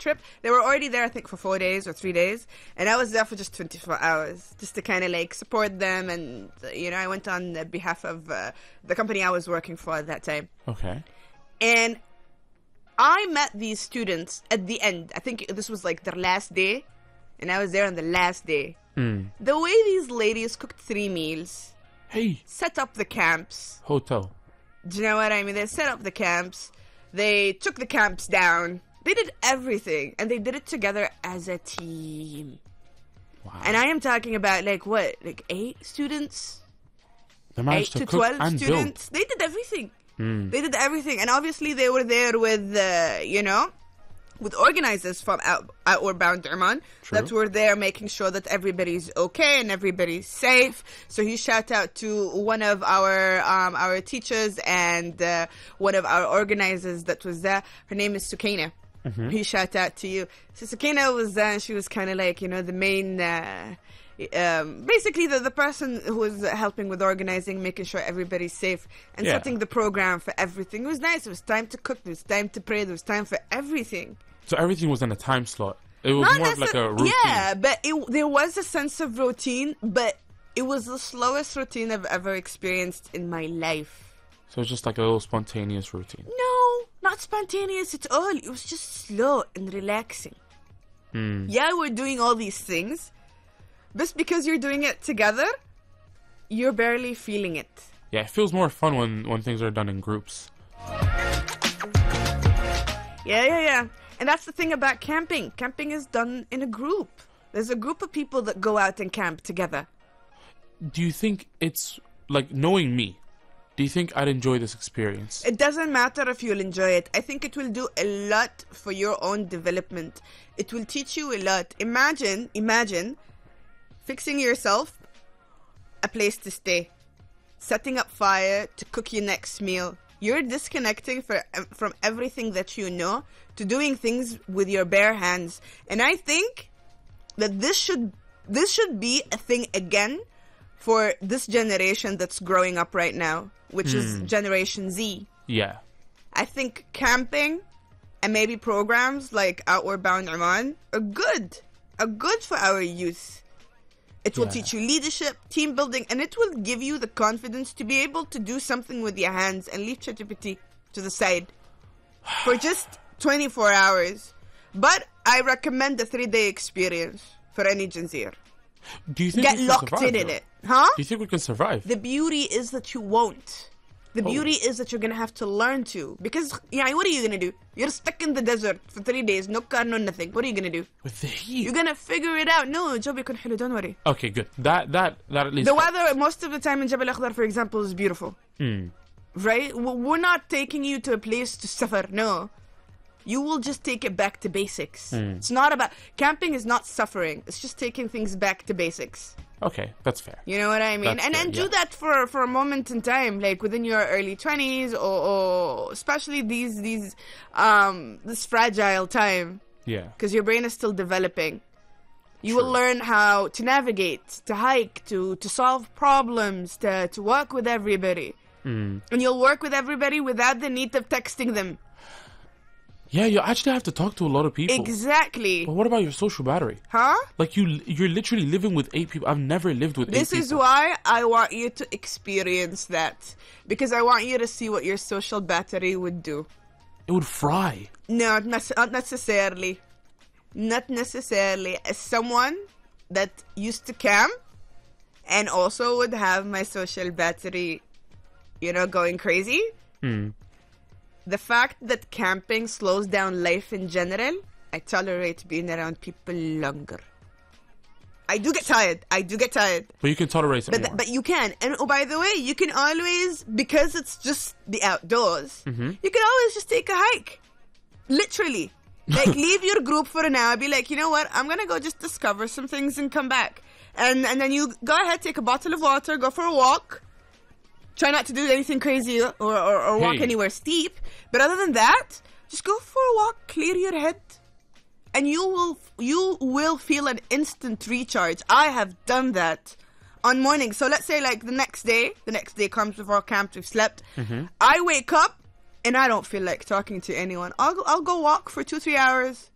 trip. They were already there, I think, for 4 days or 3 days. And I was there for just 24 hours just to kind of like support them. And, I went on the behalf of the company I was working for at that time. Okay. And I met these students at the end. I think this was like their last day. And I was there on the last day. The way these ladies cooked 3 meals. Hey. Set up the camps. Hotel. Do you know what I mean? They set up the camps. They took the camps down. They did everything. And they did it together as a team. Wow. And I am talking about like 8 students? They 8 managed to to cook 12 and students? They did everything. They did everything. And obviously they were there with, with organizers from Outward Bound Oman that were there making sure that everybody's okay and everybody's safe. So he shout out to one of our teachers and one of our organizers that was there. Her name is Sukaina. He shout out to you. So Sukaina was there and she was kind of like, the main... basically the person who was helping with organizing, making sure everybody's safe and setting the program for everything. It was nice. It was time to cook. There was time to pray. There was time for everything. So everything was in a time slot. It was more of like a routine. Yeah, but there was a sense of routine, but it was the slowest routine I've ever experienced in my life. So it's just like a little spontaneous routine. No, not spontaneous at all. It was just slow and relaxing. Yeah, we're doing all these things. Just because you're doing it together, you're barely feeling it. Yeah, it feels more fun when things are done in groups. Yeah. And that's the thing about camping. Camping is done in a group. There's a group of people that go out and camp together. Do you think it's, like, knowing me, do you think I'd enjoy this experience? It doesn't matter if you'll enjoy it. I think it will do a lot for your own development. It will teach you a lot. Imagine fixing yourself a place to stay, setting up fire to cook your next meal. You're disconnecting from everything that you know to doing things with your bare hands. And I think that this should be a thing again for this generation that's growing up right now, which is Generation Z. Yeah. I think camping and maybe programs like Outward Bound Oman are good for our youth. It will teach you leadership, team building, and it will give you the confidence to be able to do something with your hands and leave ChatGPT to the side for just 24 hours. But I recommend the 3-day experience for any Gen Zer. Do you think Get locked survive, in it. Huh? Do you think we can survive? The beauty is that you won't. The beauty is that you're going to have to learn to. Because, what are you going to do? You're stuck in the desert for 3 days. No car, no nothing. What are you going to do? With the heat. You're going to figure it out. No, Job يكون حلو, don't worry. Okay, good. That at least... The weather, most of the time in Jabal Akhdar, for example, is beautiful. Right? We're not taking you to a place to suffer. No. You will just take it back to basics. It's not about... Camping is not suffering. It's just taking things back to basics. Okay, that's fair. You know what I mean? And do that for a moment in time, like within your early 20s or especially this fragile time. Yeah. Because your brain is still developing. You will learn how to navigate, to hike, to solve problems, to work with everybody. And you'll work with everybody without the need of texting them. Yeah, you actually have to talk to a lot of people. Exactly. But what about your social battery? Huh? Like you're literally living with 8 people. I've never lived with 8 people. This is why I want you to experience that. Because I want you to see what your social battery would do. It would fry. No, not necessarily. Not necessarily. As someone that used to camp and also would have my social battery, going crazy. The fact that camping slows down life in general, I tolerate being around people longer. I do get tired. But you can tolerate it more. But you can. And by the way, you can always, because it's just the outdoors, you can always just take a hike. Literally. Like, leave your group for an hour. Be like, you know what? I'm going to go just discover some things and come back. And then you go ahead, take a bottle of water, go for a walk. Try not to do anything crazy or walk anywhere steep. But other than that, just go for a walk, clear your head. And you will feel an instant recharge. I have done that on mornings. So let's say like the next day comes before camp, we've slept. I wake up and I don't feel like talking to anyone. I'll go walk for 2-3 hours.